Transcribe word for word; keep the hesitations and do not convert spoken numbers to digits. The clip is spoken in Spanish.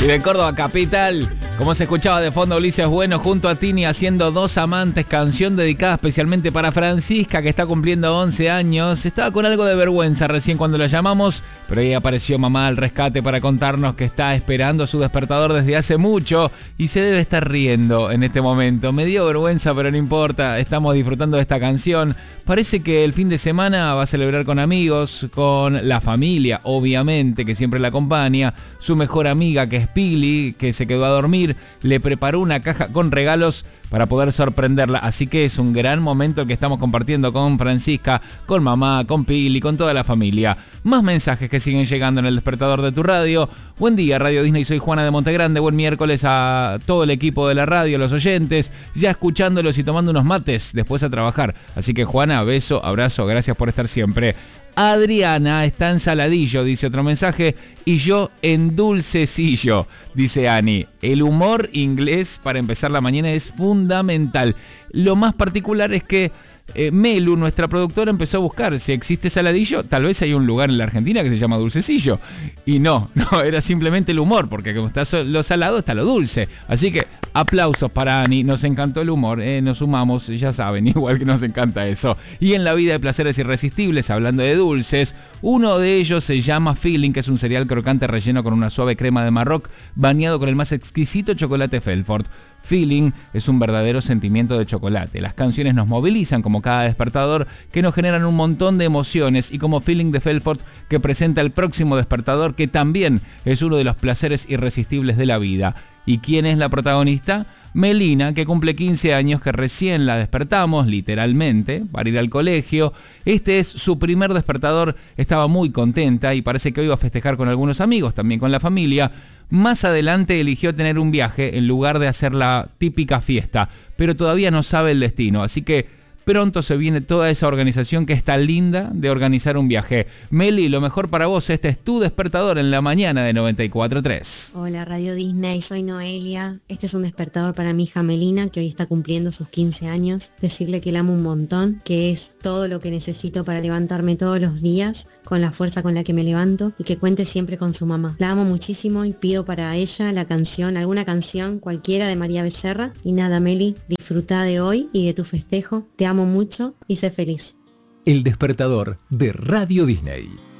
Y de Córdoba Capital, como se escuchaba de fondo, Ulises Bueno junto a Tini haciendo Dos Amantes, canción dedicada especialmente para Francisca, que está cumpliendo once años. Estaba con algo de vergüenza recién cuando la llamamos, pero ahí apareció mamá al rescate para contarnos que está esperando su despertador desde hace mucho y se debe estar riendo en este momento. Me dio vergüenza, pero no importa, estamos disfrutando de esta canción. Parece que el fin de semana va a celebrar con amigos, con la familia, obviamente, que siempre la acompaña. Su mejor amiga, que es Pili, que se quedó a dormir, le preparó una caja con regalos para poder sorprenderla. Así que es un gran momento el que estamos compartiendo con Francisca, con mamá, con Pili, con toda la familia. Más mensajes que siguen llegando en el despertador de tu radio. Buen día, Radio Disney, soy Juana de Montegrande. Buen miércoles a todo el equipo de la radio, a los oyentes, ya escuchándolos y tomando unos mates después a trabajar. Así que Juana, beso, abrazo, gracias por estar siempre. Adriana está en Saladillo, dice otro mensaje, y yo en Dulcecillo, dice Ani. El humor inglés para empezar la mañana es fundamental. Lo más particular es que eh, Melu, nuestra productora, empezó a buscar si existe Saladillo. Tal vez hay un lugar en la Argentina que se llama Dulcecillo. Y no, no, era simplemente el humor, porque como está lo salado, está lo dulce. Así que aplausos para Ani, nos encantó el humor, eh, nos sumamos, ya saben, igual que nos encanta eso. Y en la vida de placeres irresistibles, hablando de dulces, uno de ellos se llama Feeling, que es un cereal crocante relleno con una suave crema de Marroc, bañado con el más exquisito chocolate Felford. Feeling es un verdadero sentimiento de chocolate. Las canciones nos movilizan como cada despertador, que nos generan un montón de emociones, y como Feeling de Felford, que presenta el próximo despertador, que también es uno de los placeres irresistibles de la vida. ¿Y quién es la protagonista? Melina, que cumple quince años, que recién la despertamos, literalmente, para ir al colegio. Este es su primer despertador, estaba muy contenta y parece que hoy va a festejar con algunos amigos, también con la familia. Más adelante eligió tener un viaje en lugar de hacer la típica fiesta, pero todavía no sabe el destino, así que pronto se viene toda esa organización que está linda de organizar un viaje. Meli, lo mejor para vos, este es tu despertador en la mañana de noventa y cuatro punto tres. Hola Radio Disney, soy Noelia. Este es un despertador para mi hija Melina, que hoy está cumpliendo sus quince años. Decirle que la amo un montón, que es todo lo que necesito para levantarme todos los días, con la fuerza con la que me levanto, y que cuente siempre con su mamá. La amo muchísimo y pido para ella la canción, alguna canción, cualquiera, de María Becerra. Y nada, Meli, disfruta de hoy y de tu festejo. Te amo mucho y sé feliz. El despertador de Radio Disney.